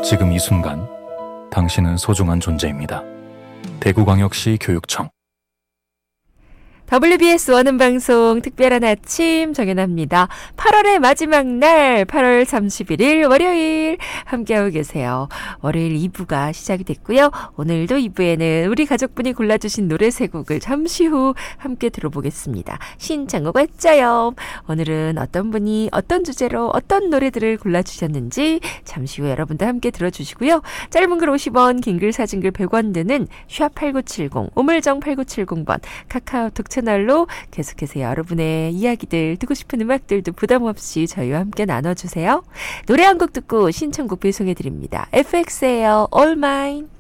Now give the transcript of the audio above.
지금 이 순간 당신은 소중한 존재입니다. 대구광역시 교육청. WBS 원음방송 특별한 아침 정연합니다. 8월의 마지막 날 8월 31일 월요일 함께하고 계세요. 월요일 2부가 시작이 됐고요. 오늘도 2부에는 우리 가족분이 골라주신 노래 세 곡을 잠시 후 함께 들어보겠습니다. 신청곡 왔자요. 오늘은 어떤 분이 어떤 주제로 어떤 노래들을 골라주셨는지 잠시 후 여러분도 함께 들어주시고요. 짧은 글 50원, 긴 글 사진 글 100원 드는 샵8970 우물정 8970번 카카오톡 채널로 계속해서 여러분의 이야기들, 듣고 싶은 음악들도 부담 없이 저희와 함께 나눠주세요. 노래 한 곡 듣고 신청곡 배송해드립니다. FX예요. All Mine.